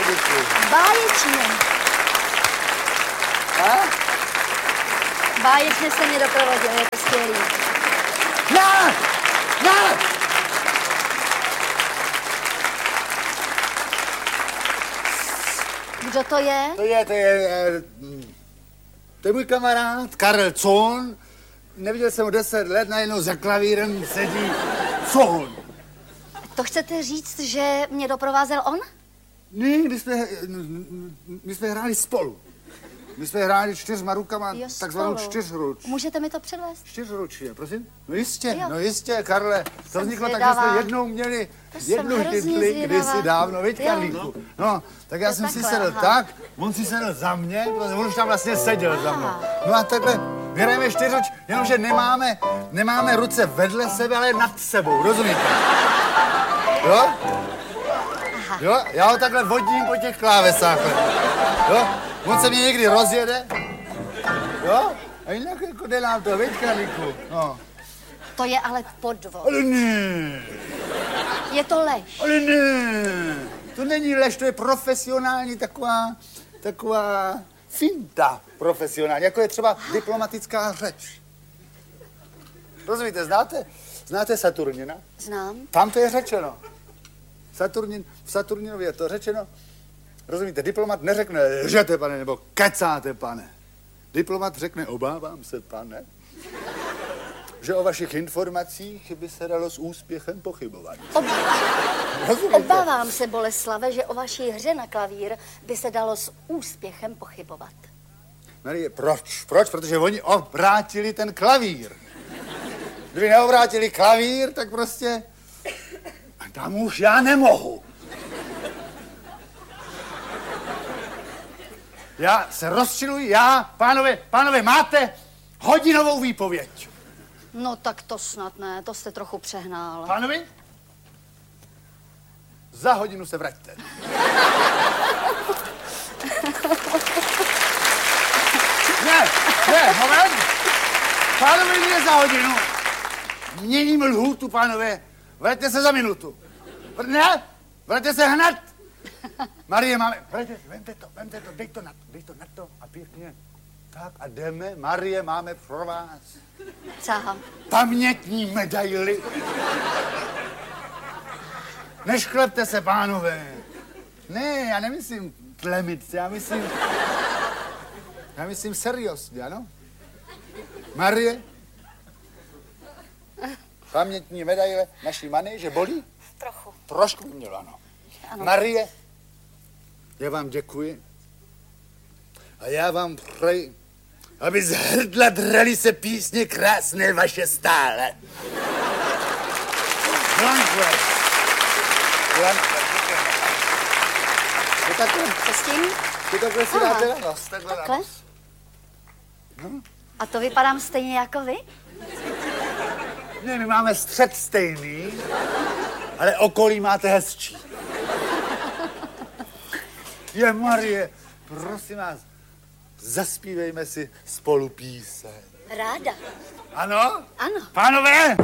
děkuji. Báječně. A? Báječně se mě doprovodil, je to skvělý. Ne! Ne! Kdo to je? To je můj kamarád Karel Cohn. Neviděl jsem ho 10 let, najednou za klavírem sedí Cohn. To chcete říct, že mě doprovázel on? Ne, my jsme hráli spolu. My jsme hráli 4 rukama, Jo, takzvanou spolu. 4ruč. Můžete mi to předvést? 4ručně, prosím? No Jo. jistě, Karle. To Jsem vzniklo tak, že zvědavá. jsme jednou měli To jsem jednu hrozně hitli zvědavá. kdysi dávno, viď, Jo. Karlíku? No, tak já To jsem si takhle, sedl aha. tak, on si sedl za mě, protože on už tam vlastně seděl za mnou. No a takhle hrajeme 4ruč, jenomže nemáme ruce vedle sebe, ale nad sebou, rozumíte? Jo? Jo, já ho takhle vodím po těch klávesách. Jo, on se mě někdy rozjede. Jo, a jinak jako jde nám to, viď, Karlíku? No. To je ale podvod. Ale ne, Je to lež. ale ne. To není lež, to je profesionální taková finta profesionální, jako je třeba diplomatická řeč. Rozumíte, znáte Saturnina? Znám. Tam to je řečeno. V Saturninově je to řečeno. Rozumíte, diplomat neřekne lžete, pane, nebo kecáte, pane. Diplomat řekne obávám se, pane, že o vašich informacích by se dalo s úspěchem pochybovat. Rozumíte? Obávám se, Boleslave, že o vaší hře na klavír by se dalo s úspěchem pochybovat. Marie, proč? Proč? Protože oni obrátili ten klavír. Kdyby neobrátili klavír, tak prostě tam už já nemohu. Já se rozčiluji, pánové, máte hodinovou výpověď. No tak to snad ne, to jste trochu přehnal. Pánovi, za hodinu se vraťte. Ne, moment. Pánovi, ne za hodinu. Měním lhůtu, pánové. Vraťte se za minutu. Ne, vraťte se hned. Marie, vemte to, dej to na to a pěkně. Tak a jdeme, Marie, máme pro vás Co? pamětní medaili. Nešklepte se, pánové. Ne, já nemyslím tlemit se, já myslím seriózně, ano? Marie, pamětní medaile naší Many, že bolí? Trochu. Trošku by mělo, ano. Ano. Marie, já vám děkuji a já vám přeji, aby z hrdla drali se písně krásné vaše stále. Blanque. Co s tím? Ty takhle si Aha. dáte na nos, takhle na Takhle? nos. No. A to vypadám stejně jako vy? Ne, my máme střed stejný, ale okolí máte hezčí. Je Marie, prosím vás, zaspívejme si spolu píseň. Ráda. Ano? Ano. Pánové!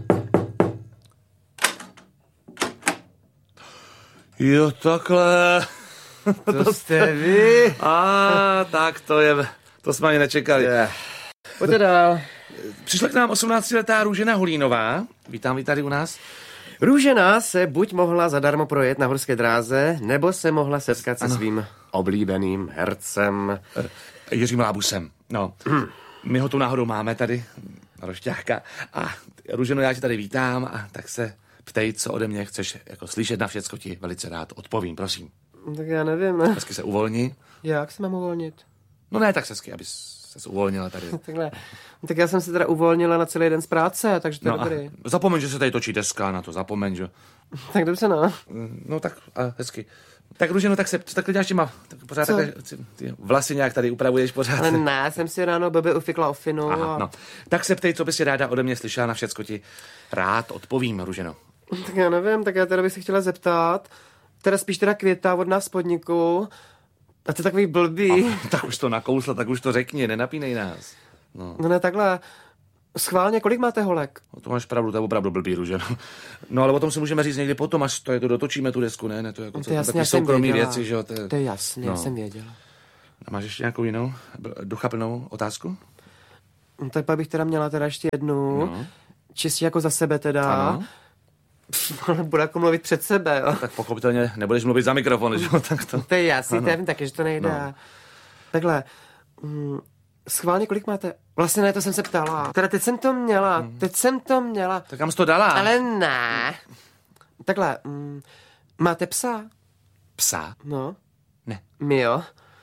Jo, takhle. To jste vy? Tak to jsme ani nečekali. Pojďte dál. Přišla k nám 18letá Růžena Hulínová. Vítám tady u nás. Růžena se buď mohla zadarmo projet na horské dráze, nebo se mohla setkat se svým oblíbeným hercem. Jiřím Lábusem. No, my ho tu náhodou máme tady, Rošťáka. A Růženo, já tě tady vítám a tak se ptej, co ode mě chceš jako slyšet, na všecko ti velice rád odpovím, prosím. Tak já nevím. Hezky se uvolni. Jak se mám uvolnit? No ne, tak hezky, abys se uvolnila tady. Takhle. Tak já jsem se teda uvolnila na celý den z práce, takže to je No a dobrý. zapomeň, že se tady točí deska, na to zapomeň, že? Tak dobře, no. No tak a hezky. Tak Růženo, tak co takhle děláš těma? Tak pořád takhle, ty vlasy nějak tady upravuješ pořád. Ale ne, jsem si ráno blbě ufikla ofinu. Aha, no. Tak se ptej, co bys si ráda ode mě slyšela, na všecko ti rád odpovím, Růženo. Tak já nevím, tak já teda bych se chtěla zeptat. Teda spíš teda Květa od nás z podniku. A to je takový blbý. Tak už to nakousla, tak už to řekni, nenapínej nás. No ne, takhle. Schválně, kolik máte holek? No, to máš pravdu, to je opravdu blbý, Růženo. No ale o tom si můžeme říct někdy potom, až to dotočíme tu desku, ne? To je jako To je jasně, takový já jsem soukromý věděla. věci, že jo? To je jasně, já jsem věděla. A máš ještě nějakou jinou duchaplnou otázku? No, tak pak bych teda měla teda ještě jednu. No. Čistě jako za sebe teda. Ano. Budu jako mluvit před sebe, jo. Tak pochopitelně nebudeš mluvit za mikrofon, že jo? Tak to... To je jasný, to já vím taky, že to nejde. No. Takhle, schválně kolik máte? Vlastně ne, to jsem se ptala. Teda teď jsem to měla. Tak kam jsi to dala? Ale ne. Takhle, máte psa? Psa? No. Ne. My jo.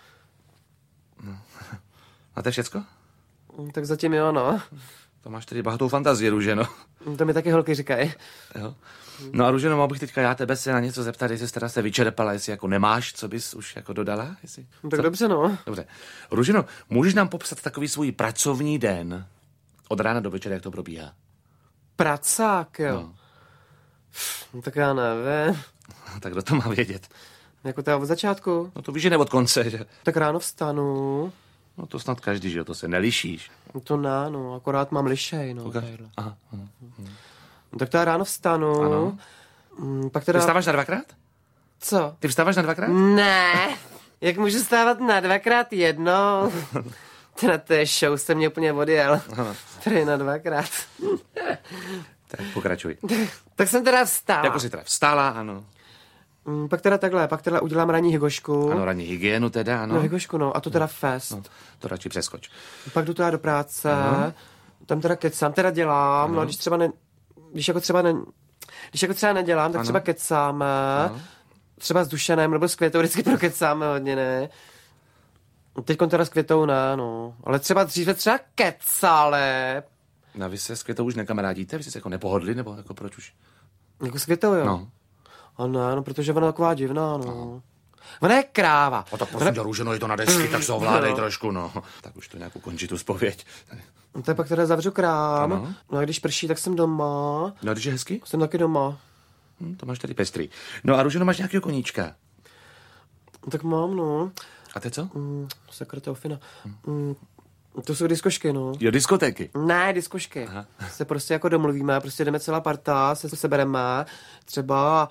A to je všecko? Tak zatím jo, no. To máš tedy bohatou fantazii, Růženo. To mi taky holky říkají. Jo. No a Růženo, mohl bych teďka já tebe se na něco zeptat, jestli jsi teda se vyčerpala, jestli jako nemáš, co bys už jako dodala? Jestli... Tak co? dobře, no. Dobře. Růženo, můžeš nám popsat takový svůj pracovní den od rána do večera, jak to probíhá? Pracák, jo. No. No, tak já nevím. Tak kdo to má vědět? Jako teda od začátku. No to víš, že ne od konce, že? Tak ráno vstanu. No to snad každý, že jo, to se nelišíš. No to ne, no, akorát mám lišej, no. Ukaž. Tadyhle. Aha. No, tak teda ráno vstanu. Ano. Pak Ty teda... vstáváš na dvakrát? Co? Ty vstáváš na dvakrát? Ne. Jak můžu stávat na dvakrát jednou? Teda to je show, jste mě úplně odjel. Tady na dvakrát. Tak pokračuj. Tak jsem teda vstála. Jako jsi teda vstála, ano. Pak teda takhle, pak teda udělám ranní hygošku. Ano, ranní hygienu teda, ano. No hygošku, no. A to teda fest. No, to radši přeskoč. Pak jdu teda do práce. Tam teda kecám, teda dělám. No, když třeba nedělám, tak Ano. třeba kecáme. Třeba s Dušanem, nebo s Květou vždycky prokecáme hodně, ne? Teďkon teda s Květou ne, no. Ale třeba dříve třeba kecali. No a vy se s Květou už nekamarádíte? Vy jste se jako nepohodli, nebo jako proč už? Jako s Květou, jo? No. A ne, no, protože ona je taková divná, no. Ona je kráva. A tak prosím tě, Růženo, je to na desky, tak se ovládej trošku, no. Tak už to nějak ukončí tu zpověď. No, tak pak teda zavřu krám. Ano. No a když prší, tak jsem doma. No a když je hezky? Jsem taky doma. To máš tady pestrý. No a Růženo, máš nějakého koníčka? No, tak mám, no. A ty co? Sakra, Teofina. To jsou diskošky, no. Jo, diskotéky. Ne, diskošky. Aha. Se prostě jako domluvíme, prostě jdeme celá parta, se sebereme, třeba...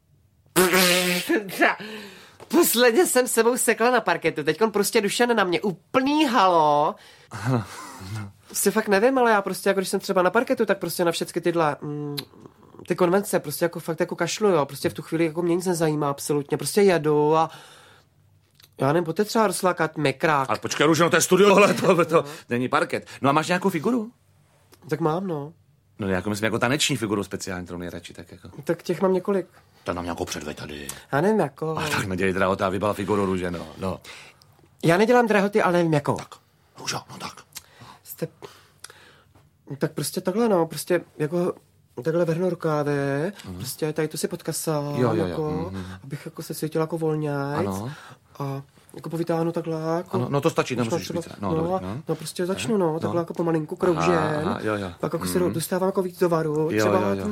Posledně jsem sebou sekla na parketu, teďkon prostě Dušan na mě úplný halo. Prostě fakt nevím, ale já prostě jako když jsem třeba na parketu, tak prostě na všechny tyhle ty konvence prostě jako fakt jako kašlu, jo. Prostě v tu chvíli jako mě nic nezajímá absolutně, prostě jedu a já nevím, pojďte třeba rozlákat mikrák. Ale počkej, Růženo, to je studio, ale to není parket. No a máš nějakou figuru? Tak mám, no. No jako myslím, jako taneční figuru speciální, kterou mě radši tak jako. Tak těch mám několik. Tak nám nějakou předveď tady. Já nevím, jako... A tak nedělej drahota, a vybal figuru, Růženo. No. Já nedělám drahoty, ale nevím, jako... Růžo, no tak. Jste... Tak prostě takhle, no, prostě jako... Takhle vrhnu rukávy, prostě tady to si podkasám, Jo. jako, abych jako se cítila jako volňajc. Ano. A jako povytáhnu takhle, jako... Ano, no to stačí, Možná nemusíš třeba- více. No, dobrý, no. no, prostě začnu, no, takhle jako pomalinku kroužen. Aha, jo. Pak jako se dostávám jako víc do varu, Jo, třeba... jo.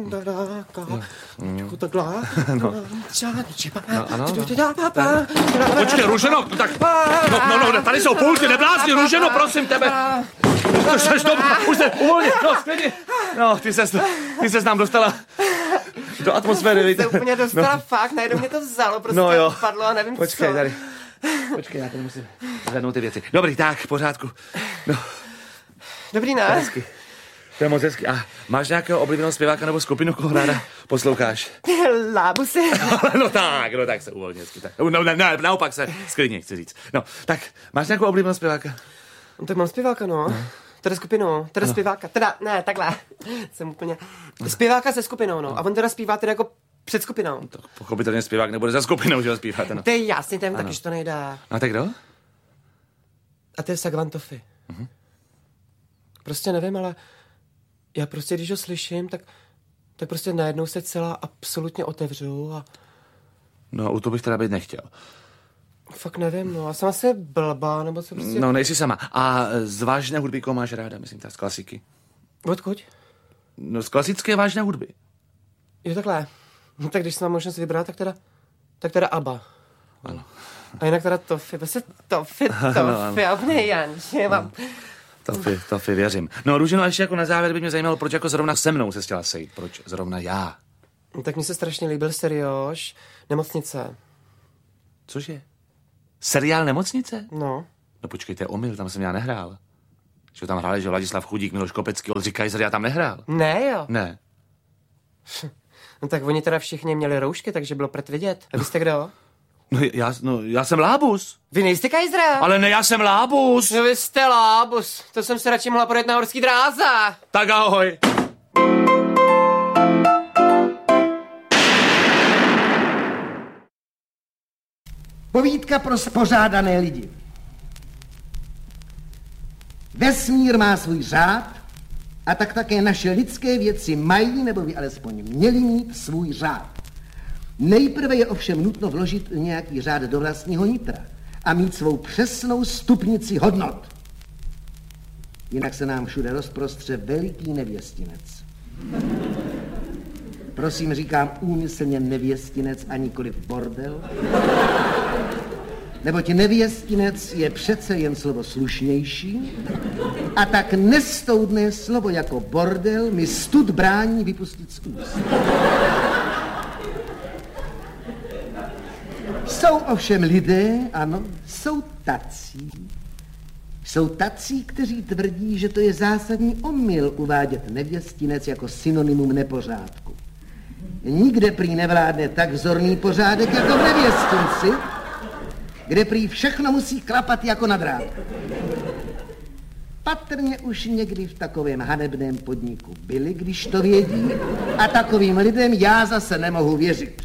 Jako takhle. No, ano. Počkej, Růženo, tak... No, tady jsou pulty, neblázni, Růženo, prosím tebe. Už se uvolni, no, sklidni. No, ty ses nám dostala do atmosféry, víte. Se úplně dostala fakt, najednou mě to vzalo, prostě No jo. padlo a nevím Počkej, co. tady. Počkej, já tady musím zvednout ty věci. Dobrý, tak, v pořádku. No, Dobrý, ne? hezky. To je moc hezky. A máš nějakého oblíbeného zpěváka nebo skupinu, koho ráda posloucháš? Lábusy. No tak se uvolni hezky. Tak. No, ne, naopak se sklidně, chci říct. No, tak, máš nějakou oblíbeného zpěváka? No, tak mám zpěváka, no. Teda skupinu, teda zpěváka, teda, ne, takhle, jsem úplně, zpěváka se skupinou, no, a on teda zpívá teda jako před skupinou. Tak pochopitelně zpěvák nebude za skupinou, že ho zpíváte, no. To je jasný, to je taky, že to nejde. A tak kdo? A to je Sagvantofi. Prostě nevím, ale já prostě, když ho slyším, tak prostě najednou se celá absolutně otevřu a No, u to bych teda být nechtěl. fakt nevím, no, a jsem asi blbá, nebo co prostě, No, nejsi sama. A z vážné hudby koho máš ráda, myslím, z klasiky? odkud? No, z klasické vážné hudby. Jo, takhle, no, tak když jsem mám možnost vybrat, tak teda ABBA. Ano. A jinak teda Toffy, prostě Toffy, a úplně Janči, mám... To věřím. No, Růženo, a ještě jako na závěr by mě zajímalo, proč jako zrovna se mnou se chtěla sejít. Proč zrovna já? Tak mi se strašně líbil serióš Nemocnice. Cože? Seriál Nemocnice? No. No počkejte, omyl, tam jsem já nehrál. Že tam hráli, že Ladislav Chudík, Miloš Kopecký, Oldřich Kaiser, já tam nehrál. Ne, jo? Ne. No tak oni teda všichni měli roušky, takže bylo prd vidět. A vy jste kdo? No já jsem Lábus. Vy nejste Kaisera? Ale ne, já jsem Lábus. No vy jste Lábus. To jsem se radši mohla projet na horský dráze. Tak ahoj. Povídka pro spořádané lidi. Vesmír má svůj řád a tak také naše lidské věci mají, nebo by alespoň měly mít svůj řád. Nejprve je ovšem nutno vložit nějaký řád do vlastního nitra a mít svou přesnou stupnici hodnot. Jinak se nám všude rozprostře veliký nevěstinec. Prosím, říkám úmyslně nevěstinec a nikoliv bordel. Neboť nevěstinec je přece jen slovo slušnější a tak nestoudné slovo jako bordel mi stud brání vypustit z úst. Jsou ovšem lidé, ano, jsou tací, kteří tvrdí, že to je zásadní omyl uvádět nevěstinec jako synonymum nepořádku. Nikde prý nevládne tak vzorný pořádek jako v nevěstinci, kde prý všechno musí klapat jako na drátku. Patrně už někdy v takovém hanebném podniku byli, když to vědí, a takovým lidem já zase nemohu věřit.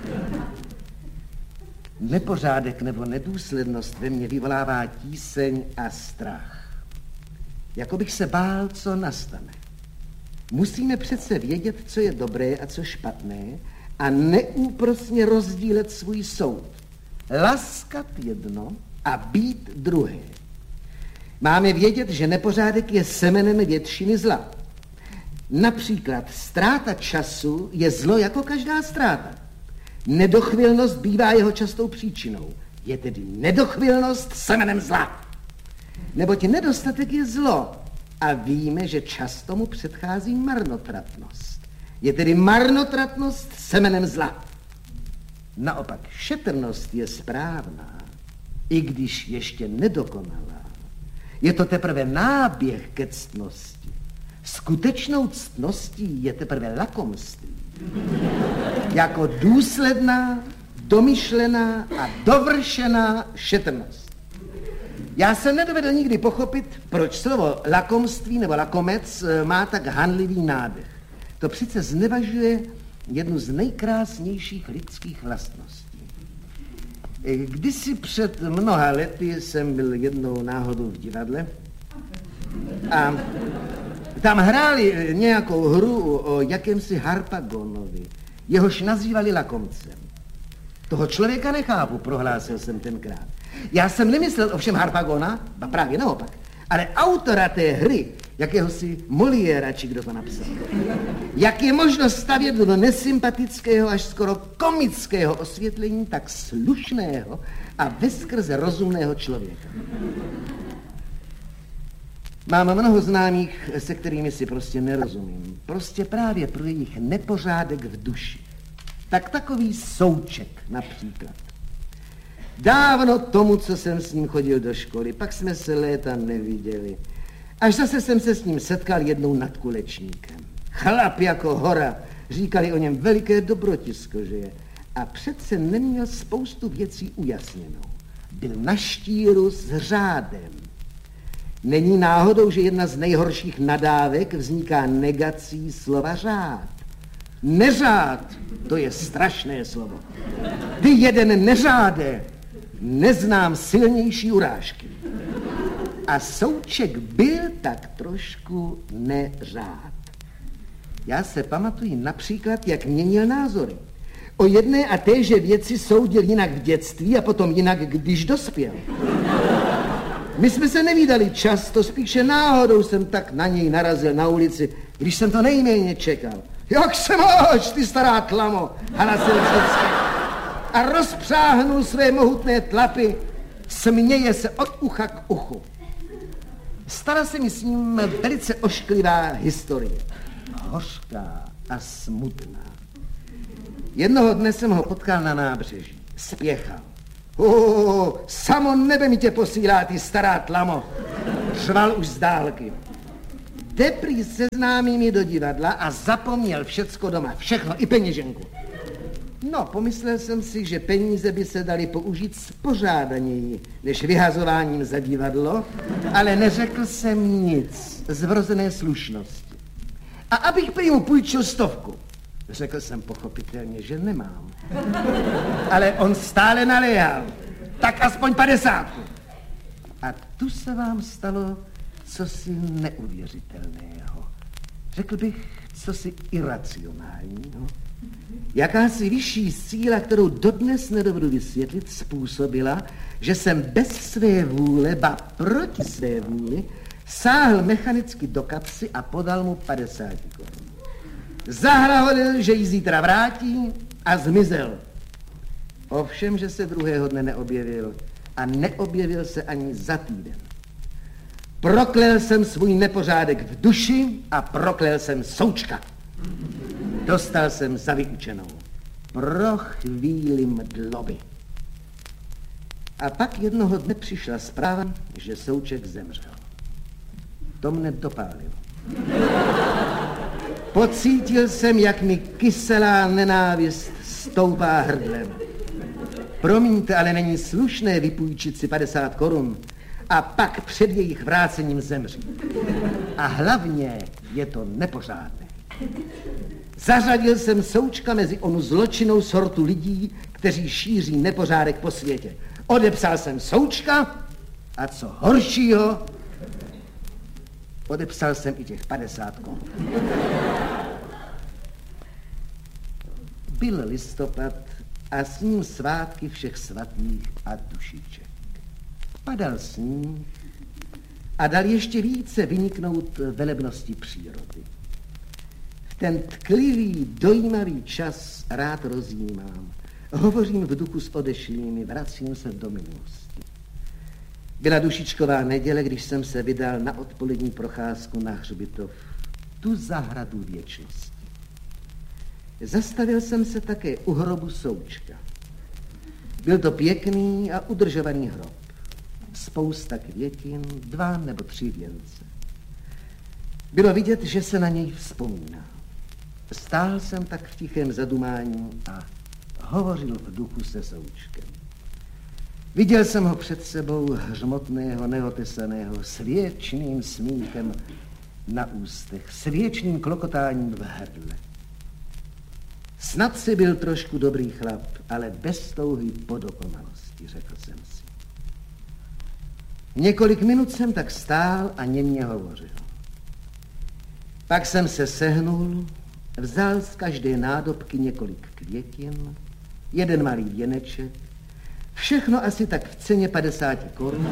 Nepořádek nebo nedůslednost ve mně vyvolává tíseň a strach. Jako bych se bál, co nastane. Musíme přece vědět, co je dobré a co špatné a neúprosně rozdílet svůj soud. Laskat jedno a být druhé. Máme vědět, že nepořádek je semenem většiny zla. Například ztráta času je zlo jako každá ztráta. Nedochvilnost bývá jeho častou příčinou. Je tedy nedochvilnost semenem zla. Neboť nedostatek je zlo a víme, že často mu předchází marnotratnost. Je tedy marnotratnost semenem zla. Naopak šetrnost je správná, i když ještě nedokonalá. Je to teprve náběh ke ctnosti. Skutečnou ctností je teprve lakomství. Jako důsledná, domyšlená a dovršená šetrnost. Já jsem nedovedl nikdy pochopit, proč slovo lakomství nebo lakomec má tak hanlivý nádech. To přece znevažuje jednu z nejkrásnějších lidských vlastností. Kdysi před mnoha lety jsem byl jednou náhodou v divadle a tam hráli nějakou hru o jakémsi Harpagonovi, jehož nazývali lakomcem. Toho člověka nechápu, prohlásil jsem tenkrát. Já jsem nemyslel ovšem Harpagona, a právě naopak, ale autora té hry, jakéhosi Moliéra, či kdo to napsal. Jak je možno stavět do nesympatického až skoro komického osvětlení tak slušného a veskrze rozumného člověka. Mám mnoho známých, se kterými si prostě nerozumím. Prostě právě pro jejich nepořádek v duši. Tak takový Souček například. Dávno tomu, co jsem s ním chodil do školy, pak jsme se léta neviděli. Až zase jsem se s ním setkal jednou nad Kulečníkem. Chlap jako hora, říkali o něm veliké dobrotisko, že je. A přece neměl spoustu věcí ujasněnou. Byl na štíru s řádem. Není náhodou, že jedna z nejhorších nadávek vzniká negací slova řád. Neřád, to je strašné slovo. Ty jeden neřáde, neznám silnější urážky. A Souček byl tak trošku neřád. Já se pamatuji například, jak měnil názory. O jedné a téže věci soudil jinak v dětství a potom jinak, když dospěl. My jsme se nevídali často, spíše náhodou jsem tak na něj narazil na ulici, když jsem to nejméně čekal. Jak se máš, ty stará tlamo, hlasil vždycky. A rozpřáhnul své mohutné tlapy, směje se od ucha k uchu. Stala se mi s ním velice ošklivá historie. Hořká a smutná. Jednoho dne jsem ho potkal na nábřeží. Spěchal. Samo nebe mi tě posílá, ty stará tlamo. Řval už z dálky. Jde prý seznámí mi do divadla a zapomněl všecko doma. Všechno, i peněženku. No, pomyslel jsem si, že peníze by se daly použít spořádaněji, než vyhazováním za divadlo, ale neřekl jsem nic z vrozené slušnosti. A abych prý mu půjčil 100. Řekl jsem pochopitelně, že nemám. Ale on stále naléhal. Tak aspoň 50. A tu se vám stalo cosi neuvěřitelného. Řekl bych, cosi iracionálního. Jakási vyšší síla, kterou dodnes nedovedu vysvětlit, způsobila, že jsem bez své vůle, ba proti své vůli, sáhl mechanicky do kapsy a podal mu 50 korun. Zahrahodil, že ji zítra vrátí a zmizel. Ovšem, že se druhého dne neobjevil a neobjevil se ani za týden. Proklel jsem svůj nepořádek v duši a proklel jsem Součka. Dostal jsem za vyučenou. Pro chvíli mdloby. A pak jednoho dne přišla zpráva, že Souček zemřel. To mne dopálilo. Pocítil jsem, jak mi kyselá nenávist stoupá hrdlem. Promiňte, ale není slušné vypůjčit si 50 korun a pak před jejich vrácením zemřít. A hlavně je to nepořádné. Zařadil jsem Součka mezi onu zločinnou sortu lidí, kteří šíří nepořádek po světě. Odepsal jsem Součka a co horšího, odepsal jsem i těch 50 korun. Byl listopad a s ním svátky všech svatých a dušiček. Padal sníh a dal ještě více vyniknout velebnosti přírody. V ten tklivý, dojímavý čas rád rozjímám. Hovořím v duchu s odešlými, vracím se do minulosti. Byla dušičková neděle, když jsem se vydal na odpolední procházku na hřbitov, tu zahradu věčnosti. Zastavil jsem se také u hrobu Součka. Byl to pěkný a udržovaný hrob. Spousta květin, 2 nebo 3 věnce. Bylo vidět, že se na něj vzpomíná. Stál jsem tak v tichém zadumání a hovořil v duchu se Součkem. Viděl jsem ho před sebou hřmotného, neotesaného, s věčným smíchem na ústech, s věčným klokotáním v hrdle. Snad si byl trošku dobrý chlap, ale bez touhy po dokonalosti, řekl jsem si. Několik minut jsem tak stál a němě hovořil. Pak jsem se sehnul, vzal z každé nádobky několik květin, 1 malý věneček, všechno asi tak v ceně 50 korun.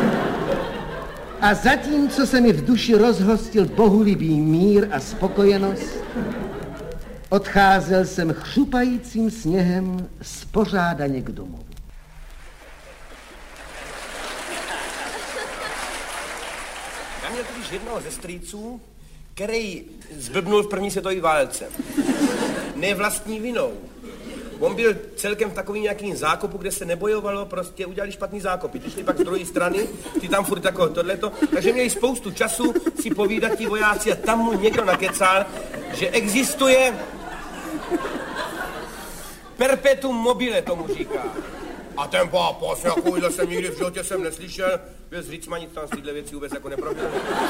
A zatímco se mi v duši rozhostil bohulibý mír a spokojenost, odcházel jsem chřupajícím sněhem spořádaně k domovu. Já měl totiž jednoho ze strýců, který zblbnul v první světové válce. Ne vlastní vinou. On byl celkem v takovým nějakým zákopu, kde se nebojovalo, prostě udělali špatný zákopy. Ty šli pak z druhé strany, ty tam furt jako tohleto, takže měli spoustu času si povídat ti vojáci a tam mu někdo nakecal, že existuje perpetuum mobile, tomu říká. A ten pápas, takovýhle jsem nikdy v životě jsem neslyšel, byl z Ricma, nic tam z téhle věci vůbec jako neproběhl.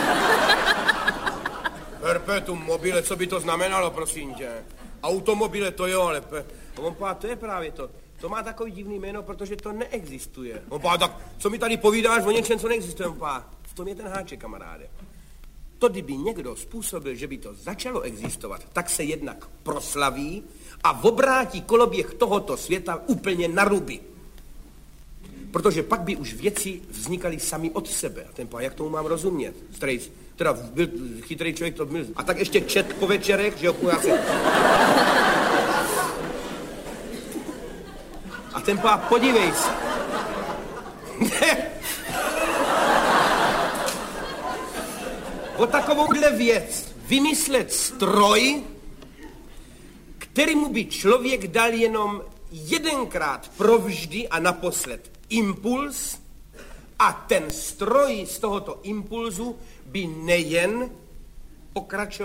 Perpetuum mobile, co by to znamenalo, prosím tě? Automobile to jo, ale on pá, to je právě to. To má takový divný jméno, protože to neexistuje. On pá, tak co mi tady povídáš o něčem, co neexistuje? On pá, v tom je ten háček, kamaráde. To, kdyby někdo způsobil, že by to začalo existovat, tak se jednak proslaví a obrátí koloběh tohoto světa úplně na ruby. Protože pak by už věci vznikaly sami od sebe. A ten pá, jak tomu mám rozumět? Strejc, teda byl chytrý člověk, to byl. A tak ještě čet po večerech, že jo, asi. A ten pá, podívej se. o takovouhle věc vymyslet stroj, kterému by člověk dal jenom jedenkrát provždy a naposled impuls a ten stroj z tohoto impulzu by nejen pokračoval